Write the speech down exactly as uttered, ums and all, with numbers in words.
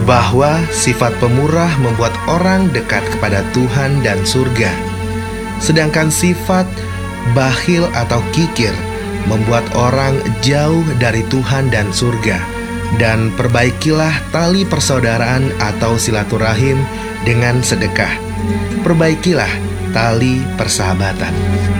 bahwa sifat pemurah membuat orang dekat kepada Tuhan dan surga, sedangkan sifat bakhil atau kikir membuat orang jauh dari Tuhan dan surga. Dan perbaikilah tali persaudaraan atau silaturahim dengan sedekah. Perbaikilah tali persahabatan.